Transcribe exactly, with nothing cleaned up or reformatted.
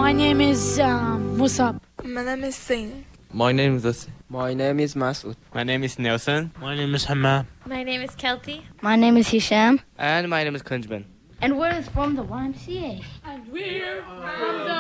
My name is um, Musab. My name is Singh. My name is Asi. My name is Masoud. My name is Nelson. My name is Hammam. My name is Kelty. My name is Hisham. And my name is Kunjman. And we're from the Y M C A. And we're from the